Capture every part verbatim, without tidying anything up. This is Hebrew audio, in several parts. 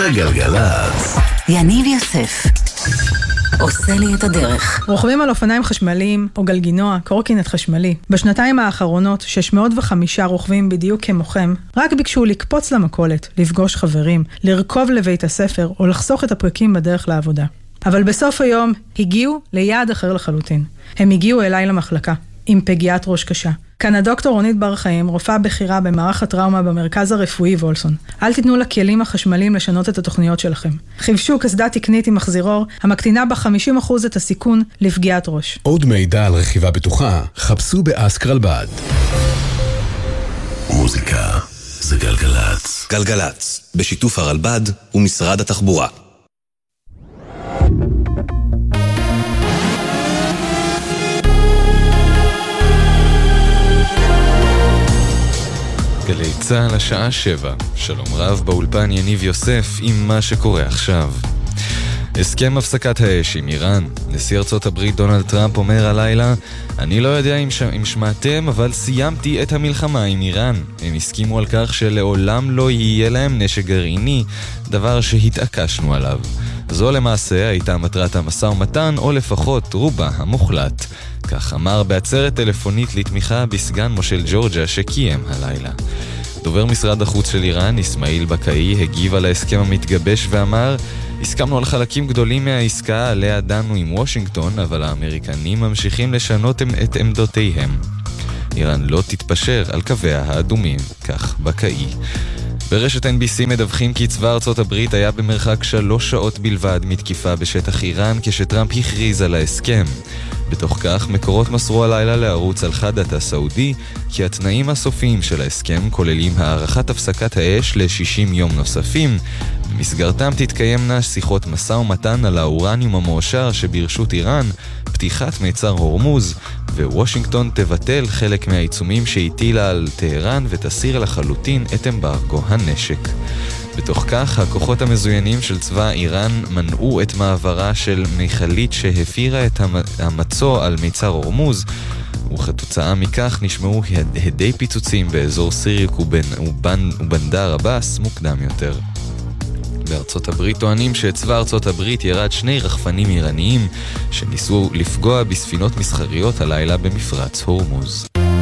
בגלגלצ. יניב יוסף עושה לי את הדרך. רוכבים על אופניים חשמליים או גלגינוע, קורקינט חשמלי. בשנתיים האחרונות, שש מאות וחמישה רוכבים בדיוק כמוכם, רק ביקשו לקפוץ למכולת, לפגוש חברים, לרכוב לבית הספר או לחסוך את הפרקים בדרך לעבודה. אבל בסוף היום הגיעו ליעד אחר לחלוטין. הם הגיעו אליי למחלקה, עם פגיעת ראש קשה. כאן הדוקטור רונית בר חיים, רופאה בכירה במערך הטראומה במרכז הרפואי וולסון. אל תיתנו לכלים החשמליים לשנות את התוכניות שלכם. חיבשו קסדה תקנית עם מחזירור, המקטינה ב-חמישים אחוז את הסיכון לפגיעת ראש. עוד מידע על רכיבה בטוחה, חפשו באסקרלבד. מוזיקה זה גלגלצ. גלגלצ, בשיתוף הרלב"ד ומשרד התחבורה. גלי צהל השעה שבע. שלום רב, באולפן יניב יוסף עם מה שקורה עכשיו. הסכם הפסקת האש עם איראן. נשיא ארצות הברית דונלד טראמפ אומר הלילה, אני לא יודע אם, ש... אם שמעתם, אבל סיימתי את המלחמה עם איראן. הם הסכימו על כך שלעולם לא יהיה להם נשק גרעיני, דבר שהתעקשנו עליו. זו למעשה הייתה מטרת המשא ומתן, או לפחות רובה המוחלט. כך אמר בעצרת טלפונית לתמיכה בסגן מושל ג'ורג'ה שקיים הלילה. דובר משרד החוץ של איראן, אסמאעיל בקאי, הגיב על ההסכם המתגבש ואמר, הסכמנו על חלקים גדולים מהעסקה עליה דנו עם וושינגטון, אבל האמריקנים ממשיכים לשנות את עמדותיהם. איראן לא תתפשר על קוויה האדומים, כך בקאי. ברשת אן בי סי מדווחים כי צבא ארצות הברית היה במרחק שלוש שעות בלבד מתקיפה בשטח איראן כשטראמפ הכריז על ההסכם. בתוך כך, מקורות מסרו הלילה לערוץ אל-חדאת הסעודי כי התנאים הסופיים של ההסכם כוללים הערכת הפסקת האש ל-שישים יום נוספים. במסגרתם תתקיימנה שיחות משא ומתן על האורניום המועשר שברשות איראן, פתיחת מיצר הורמוז, ווושינגטון תבטל חלק מהעיצומים שהטילה על טהרן ותסיר לחלוטין את אמברגו הנשק. בתוך כך, הכוחות המזוינים של צבא איראן מנעו את מעברה של מיכלית שהפירה את המצוא על מיצר הורמוז, וכתוצאה מכך נשמעו הדי פיצוצים באזור סיריק ובנ... ובנדר הבאס מוקדם יותר. בארצות הברית טוענים שצבא ארצות הברית ירד שני רחפנים איראניים שניסו לפגוע בספינות מסחריות הלילה במפרץ הורמוז.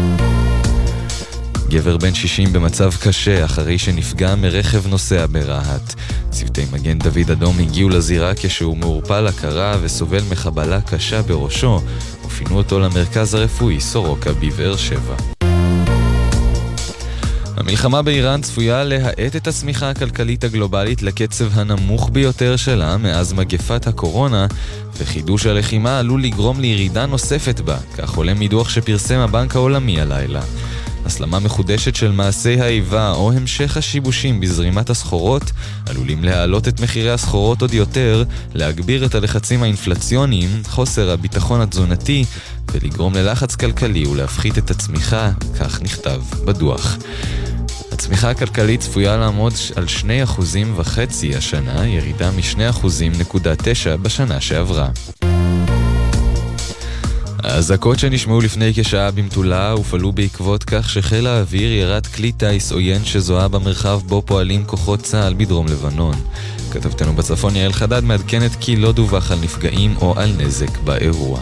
גבר בן שישים במצב קשה אחרי שנפגע מרכב נוסע ברהט. צוותי מגן דוד אדום הגיעו לזירה כשהוא מעורפל הכרה וסובל מחבלה קשה בראשו, ופינו אותו למרכז הרפואי סורוקה בבאר שבע. המלחמה באיראן צפויה להאט את הצמיחה הכלכלית הגלובלית לקצב הנמוך ביותר שלה מאז מגפת הקורונה, וחידוש הלחימה עלול לגרום לירידה נוספת בה, כך עולה מדוח שפרסם הבנק העולמי הלילה. הסלמה מחודשת של מעשי האיבה או המשך השיבושים בזרימת הסחורות עלולים להעלות את מחירי הסחורות עוד יותר, להגביר את הלחצים האינפלציוניים, חוסר הביטחון התזונתי ולגרום ללחץ כלכלי ולהפחית את הצמיחה, כך נכתב בדוח. הצמיחה הכלכלית צפויה לעמוד על שני אחוזים וחצי השנה, ירידה משני אחוזים נקודה תשע בשנה שעברה. האזעקות שנשמעו לפני כשעה במטולה הופעלו בעקבות כך שחיל האוויר ירד כלי טייס עוין שזוהה במרחב בו פועלים כוחות צה"ל בדרום לבנון. כתבתנו בצפון יעל חדד מעדכנת כי לא דווח על נפגעים או על נזק באירוע.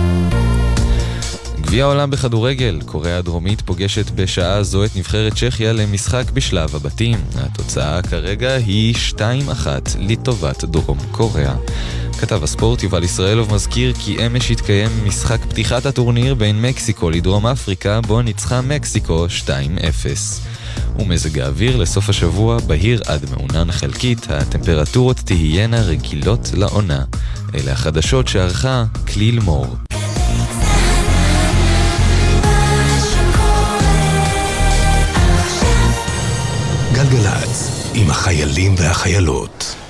גביע העולם בכדורגל, קוריאה הדרומית פוגשת בשעה זו את נבחרת צ'כיה למשחק בשלב הבתים. התוצאה כרגע היא שתיים אחת לטובת דרום קוריאה. כתב הספורט יובל ישראלוב מזכיר כי אמש התקיים משחק פתיחת הטורניר בין מקסיקו לדרום אפריקה, בו ניצחה מקסיקו שתיים אפס. ומזג האוויר לסוף השבוע בהיר עד מעונן חלקית, הטמפרטורות תהיינה רגילות לעונה. אלה החדשות שערכה כליל מור. גלגלצ, עם החיילים והחיילות.